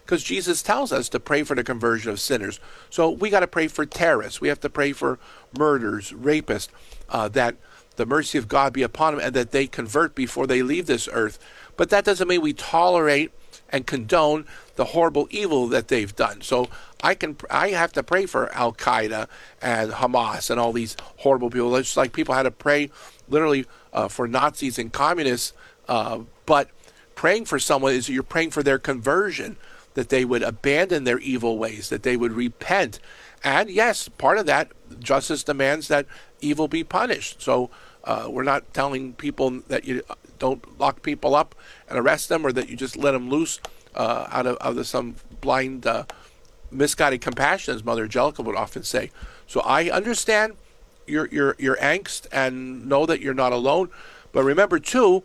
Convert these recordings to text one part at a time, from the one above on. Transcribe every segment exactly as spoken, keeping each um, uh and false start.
because Jesus tells us to pray for the conversion of sinners. So we got to pray for terrorists. We have to pray for murderers, rapists, uh, that the mercy of God be upon them and that they convert before they leave this earth. But that doesn't mean we tolerate and condone the horrible evil that they've done. So I can I have to pray for Al Qaeda and Hamas and all these horrible people. It's like people had to pray literally uh, for Nazis and communists. Uh, but praying for someone is you're praying for their conversion, that they would abandon their evil ways, that they would repent. And yes, part of that, justice demands that evil be punished. So uh, we're not telling people that you don't lock people up and arrest them, or that you just let them loose uh, out of, out of some blind, uh, misguided compassion, as Mother Angelica would often say. So I understand your your your angst and know that you're not alone. But remember, too,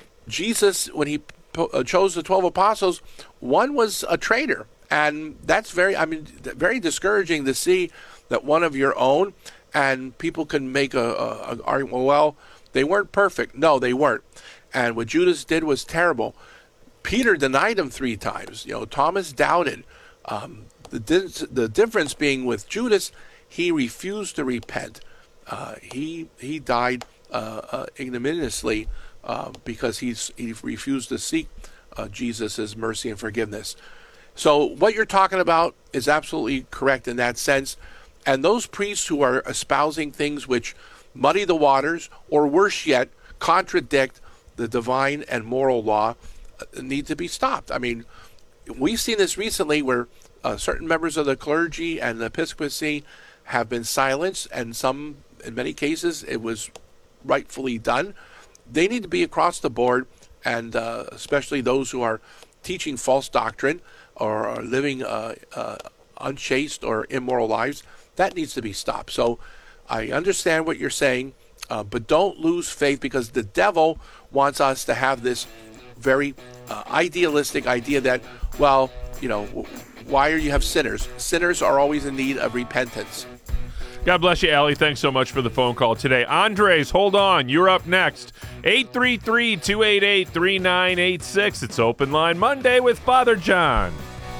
Jesus, when he po- chose the twelve apostles, one was a traitor. And that's very, I mean, very discouraging to see that one of your own, and people can make a, a, a argument, well, they weren't perfect. No, they weren't. And what Judas did was terrible. Peter denied him three times. You know, Thomas doubted. Um, the, di- the difference being with Judas, he refused to repent. Uh, he he died uh, uh, ignominiously uh, because he's, he refused to seek uh, Jesus' mercy and forgiveness. So what you're talking about is absolutely correct in that sense. And those priests who are espousing things which muddy the waters, or worse yet, contradict the divine and moral law, need to be stopped. I mean, we've seen this recently where uh, certain members of the clergy and the episcopacy have been silenced, and some, in many cases, it was rightfully done. They need to be across the board, and uh, especially those who are teaching false doctrine or are living uh, uh, unchaste or immoral lives. That needs to be stopped. So I understand what you're saying, uh, but don't lose faith, because the devil wants us to have this very uh, idealistic idea that, well, you know, why are you have sinners? Sinners are always in need of repentance. God bless you, Allie. Thanks so much for the phone call today. Andres, hold on. You're up next. eight three three, two eight eight, three nine eight six. It's Open Line Monday with Father John.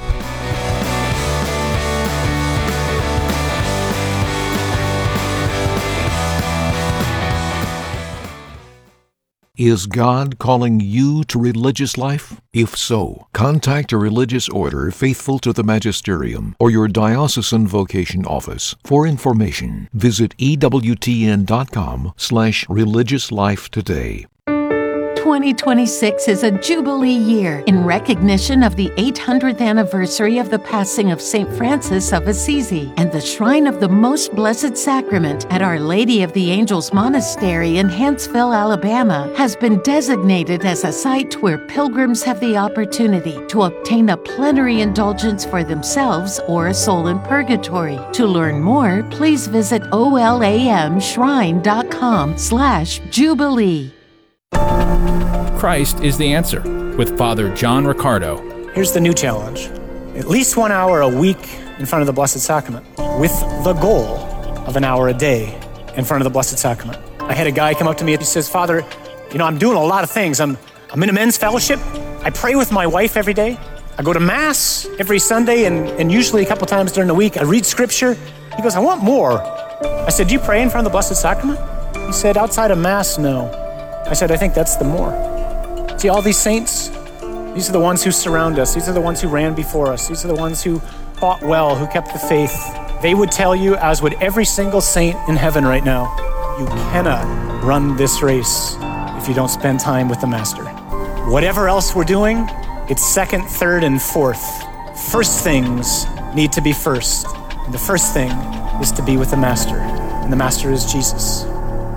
Is God calling you to religious life? If so, contact a religious order faithful to the magisterium or your diocesan vocation office. For information, visit E W T N dot com slash religious life today. twenty twenty-six is a Jubilee year in recognition of the eight hundredth anniversary of the passing of Saint Francis of Assisi, and the Shrine of the Most Blessed Sacrament at Our Lady of the Angels Monastery in Huntsville, Alabama, has been designated as a site where pilgrims have the opportunity to obtain a plenary indulgence for themselves or a soul in purgatory. To learn more, please visit olamshrine.com slash Jubilee. Christ is the answer, with Father John Riccardo. Here's the new challenge. At least one hour a week in front of the Blessed Sacrament, with the goal of an hour a day in front of the Blessed Sacrament. I had a guy come up to me and he says, Father, you know, I'm doing a lot of things. I'm, I'm in a men's fellowship. I pray with my wife every day. I go to Mass every Sunday, and, and usually a couple times during the week. I read Scripture. He goes, I want more. I said, do you pray in front of the Blessed Sacrament? He said, outside of Mass, no. I said, I think that's the more. See, all these saints, these are the ones who surround us. These are the ones who ran before us. These are the ones who fought well, who kept the faith. They would tell you, as would every single saint in heaven right now, you cannot run this race if you don't spend time with the Master. Whatever else we're doing, it's second, third, and fourth. First things need to be first. And the first thing is to be with the Master. And the Master is Jesus.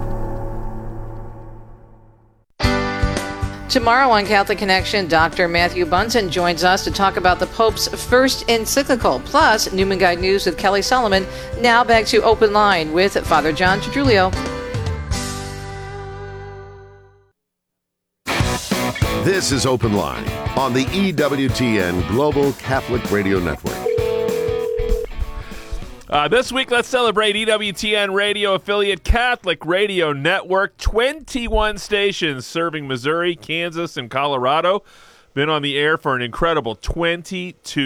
Tomorrow on Catholic Connection, Doctor Matthew Bunson joins us to talk about the Pope's first encyclical, plus Newman Guide News with Kelly Solomon. Now back to Open Line with Father John Trujillo. This is Open Line on the E W T N Global Catholic Radio Network. Uh, this week, let's celebrate E W T N radio affiliate Catholic Radio Network. twenty-one stations serving Missouri, Kansas, and Colorado. Been on the air for an incredible twenty-two